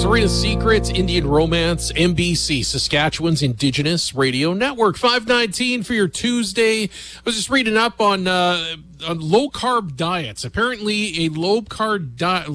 Serena Secrets, Indian Romance, MBC, Saskatchewan's Indigenous Radio Network. 5:19 for your Tuesday. I was just reading up on low-carb diets. Apparently, a low-carb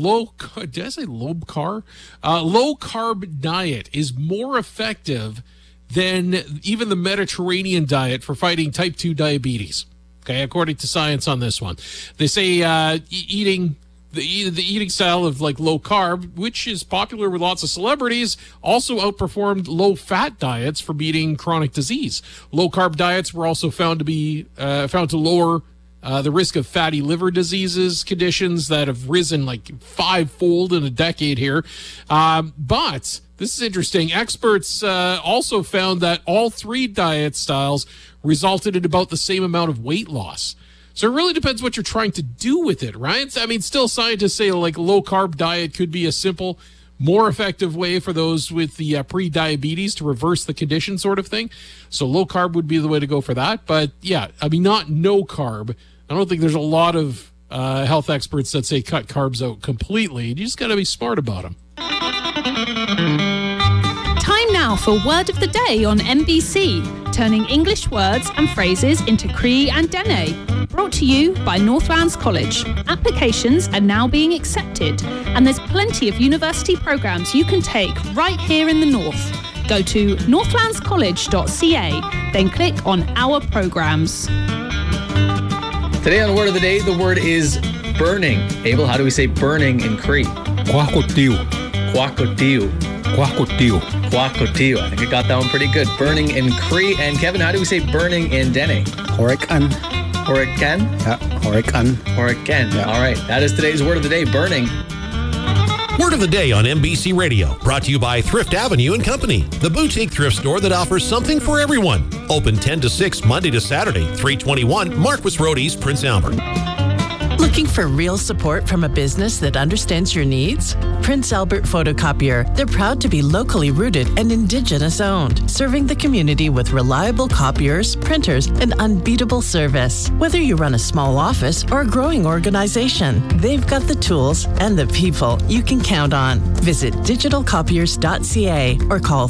diet is more effective than even the Mediterranean diet for fighting type 2 diabetes. Okay, according to science on this one. They say eating the eating style of like low carb, which is popular with lots of celebrities, also outperformed low fat diets for beating chronic disease. Low carb diets were also found to lower the risk of fatty liver diseases, conditions that have risen like fivefold in a decade here. But this is interesting. Experts also found that all three diet styles resulted in about the same amount of weight loss. So it really depends what you're trying to do with it, right? I mean, still scientists say like a low-carb diet could be a simple, more effective way for those with the pre-diabetes to reverse the condition sort of thing. So low-carb would be the way to go for that. But yeah, I mean, not no-carb. I don't think there's a lot of health experts that say cut carbs out completely. You just got to be smart about them. Time now for Word of the Day on MBC, turning English words and phrases into Cree and Dene. Brought to you by Northlands College. Applications are now being accepted, and there's plenty of university programs you can take right here in the North. Go to northlandscollege.ca, then click on Our Programs. Today on Word of the Day, the word is burning. Abel, how do we say burning in Cree? Quacotiu. Quacotiu. Quacotiu. Quacotiu. I think I got that one pretty good. Burning in Cree. And Kevin, how do we say burning in Dene? Horican. Horican? Yeah, horican. Horican. Yeah. All right. That is today's Word of the Day, burning. Word of the Day on MBC Radio, brought to you by Thrift Avenue and Company, the boutique thrift store that offers something for everyone. Open 10 to 6 Monday to Saturday, 321 Marquis Road East, Prince Albert. Looking for real support from a business that understands your needs? Prince Albert Photocopier. They're proud to be locally rooted and Indigenous owned, serving the community with reliable copiers, printers, and unbeatable service. Whether you run a small office or a growing organization, they've got the tools and the people you can count on. Visit digitalcopiers.ca or call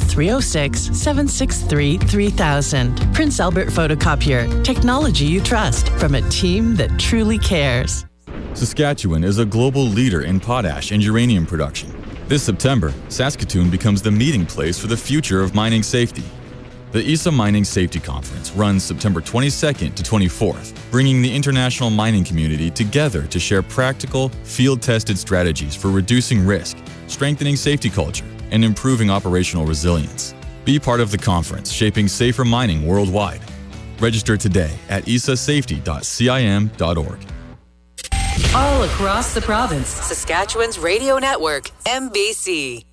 306-763-3000. Prince Albert Photocopier. Technology you trust from a team that truly cares. Saskatchewan is a global leader in potash and uranium production. This September, Saskatoon becomes the meeting place for the future of mining safety. The ESA Mining Safety Conference runs September 22nd to 24th, bringing the international mining community together to share practical, field-tested strategies for reducing risk, strengthening safety culture, and improving operational resilience. Be part of the conference shaping safer mining worldwide. Register today at isasafety.cim.org. All across the province, Saskatchewan's radio network, MBC.